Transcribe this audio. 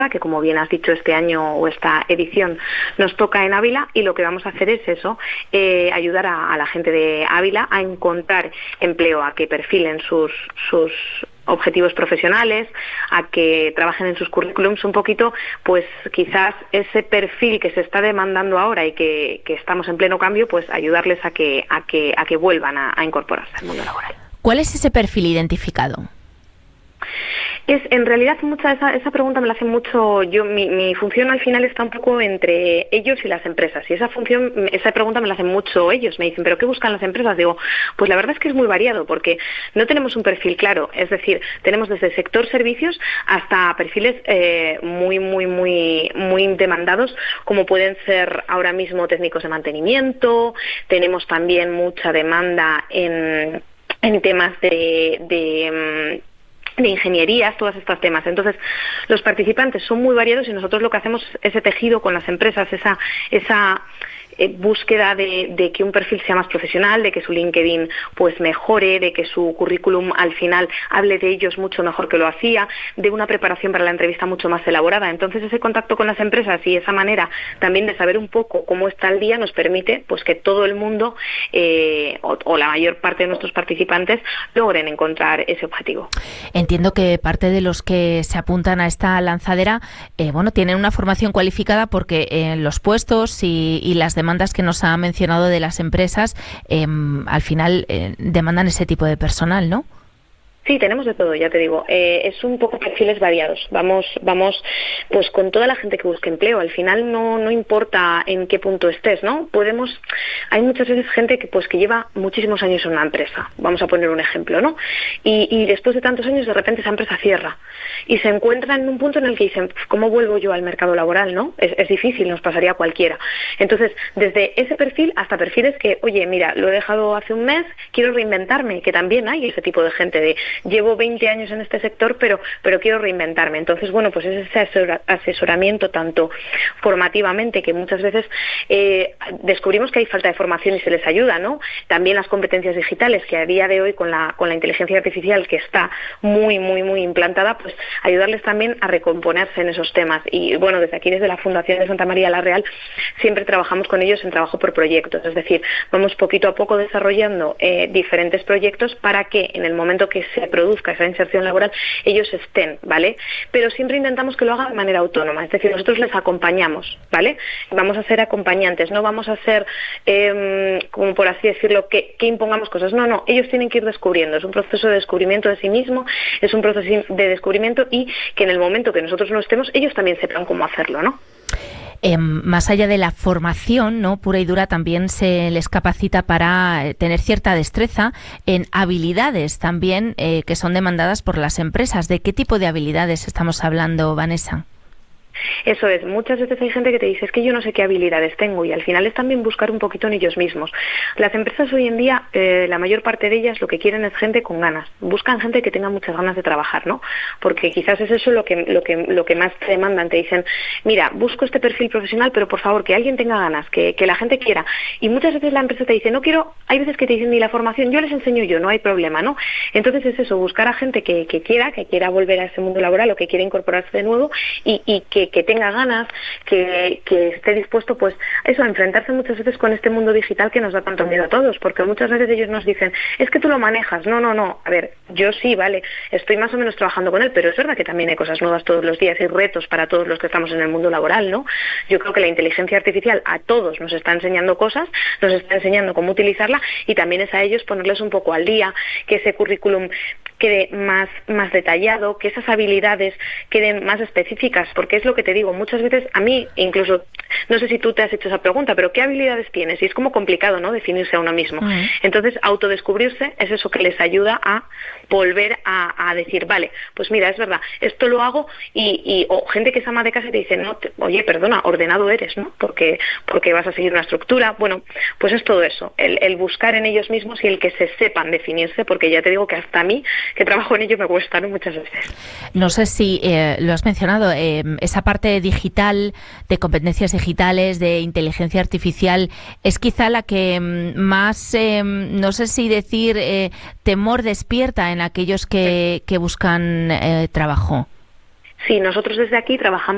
que como bien has dicho este año o esta edición nos toca en Ávila, y lo que vamos a hacer es eso, ayudar a la gente de Ávila a encontrar empleo, a que perfilen sus objetivos profesionales, a que trabajen en sus currículums un poquito, pues quizás ese perfil que se está demandando ahora y que estamos en pleno cambio, pues ayudarles a que vuelvan a incorporarse al mundo laboral. ¿Cuál es ese perfil identificado? En realidad esa pregunta me la hacen mucho. Mi función al final está un poco entre ellos y las empresas, y esa pregunta me la hacen mucho ellos. Me dicen, ¿pero qué buscan las empresas? Digo, pues la verdad es que es muy variado, porque no tenemos un perfil claro. Es decir, tenemos desde el sector servicios hasta perfiles muy demandados, como pueden ser ahora mismo técnicos de mantenimiento. Tenemos también mucha demanda en temas de ingenierías, todos estos temas. Entonces, los participantes son muy variados, y nosotros lo que hacemos es ese tejido con las empresas, esa búsqueda de que un perfil sea más profesional, de que su LinkedIn pues mejore, de que su currículum al final hable de ellos mucho mejor que lo hacía, de una preparación para la entrevista mucho más elaborada. Entonces, ese contacto con las empresas y esa manera también de saber un poco cómo está el día nos permite pues que todo el mundo o la mayor parte de nuestros participantes logren encontrar ese objetivo. Entiendo que parte de los que se apuntan a esta lanzadera tienen una formación cualificada, porque los puestos y las demandas que nos ha mencionado de las empresas al final demandan ese tipo de personal, ¿no? Sí, tenemos de todo, ya te digo. Es un poco perfiles variados. Vamos pues con toda la gente que busque empleo. Al final no importa en qué punto estés, ¿no? Hay muchas veces gente que lleva muchísimos años en una empresa. Vamos a poner un ejemplo, ¿no? Y después de tantos años, de repente esa empresa cierra. Y se encuentran en un punto en el que dicen, ¿cómo vuelvo yo al mercado laboral, no? Es difícil, nos pasaría a cualquiera. Entonces, desde ese perfil hasta perfiles que, oye, mira, lo he dejado hace un mes, quiero reinventarme, que también hay ese tipo de gente de llevo 20 años en este sector, pero quiero reinventarme. Entonces, pues es ese asesoramiento tanto formativamente, que muchas veces descubrimos que hay falta de formación y se les ayuda, ¿no? También las competencias digitales, que a día de hoy con la inteligencia artificial, que está muy implantada, pues ayudarles también a recomponerse en esos temas. Y bueno, desde aquí, desde la Fundación de Santa María la Real, siempre trabajamos con ellos en trabajo por proyectos. Es decir, vamos poquito a poco desarrollando diferentes proyectos para que en el momento que se produzca esa inserción laboral ellos estén, ¿vale? Pero siempre intentamos que lo hagan de manera autónoma, es decir, nosotros les acompañamos, ¿vale? Vamos a ser acompañantes, no vamos a ser, como por así decirlo, que impongamos cosas. No, ellos tienen que ir descubriendo. Es un proceso de descubrimiento de sí mismo, es un proceso de descubrimiento, y que en el momento que nosotros no estemos, ellos también sepan cómo hacerlo, ¿no? Más allá de la formación, ¿no?, pura y dura, también se les capacita para tener cierta destreza en habilidades también que son demandadas por las empresas. ¿De qué tipo de habilidades estamos hablando, Vanessa? Eso es, muchas veces hay gente que te dice, es que yo no sé qué habilidades tengo, y al final es también buscar un poquito en ellos mismos. Las empresas hoy en día, la mayor parte de ellas lo que quieren es gente con ganas, buscan gente que tenga muchas ganas de trabajar, ¿no? Porque quizás es eso lo que más te demandan, te dicen, mira, busco este perfil profesional, pero por favor, que alguien tenga ganas, que la gente quiera. Y muchas veces la empresa te dice, no quiero, hay veces que te dicen, ni la formación, yo les enseño yo, no hay problema, ¿no? Entonces es eso, buscar a gente que quiera volver a ese mundo laboral, o que quiera incorporarse de nuevo, y que tenga ganas, que esté dispuesto pues eso, a enfrentarse muchas veces con este mundo digital que nos da tanto miedo a todos, porque muchas veces ellos nos dicen, es que tú lo manejas. No, a ver, yo sí, vale, estoy más o menos trabajando con él, pero es verdad que también hay cosas nuevas todos los días y retos para todos los que estamos en el mundo laboral, ¿no? Yo creo que la inteligencia artificial a todos nos está enseñando cosas, nos está enseñando cómo utilizarla, y también es a ellos ponerles un poco al día, que ese currículum quede más detallado, que esas habilidades queden más específicas, porque es lo que te digo, muchas veces a mí, incluso, no sé si tú te has hecho esa pregunta, pero ¿qué habilidades tienes? Y es como complicado, ¿no?, definirse a uno mismo. Entonces, autodescubrirse es eso que les ayuda a volver a decir, vale, pues mira, es verdad, esto lo hago, o gente que es ama de casa y te dice, no, oye, perdona, ordenado eres, ¿no? Porque vas a seguir una estructura. Bueno, pues es todo eso, el buscar en ellos mismos y el que se sepan definirse, porque ya te digo que hasta a mí, que trabajo en ello, me cuesta, ¿no?, muchas veces. No sé si lo has mencionado, esa parte digital, de competencias digitales, de inteligencia artificial, es quizá la que más, no sé si decir, temor despierta en aquellos que buscan trabajo. Sí, nosotros desde aquí trabajamos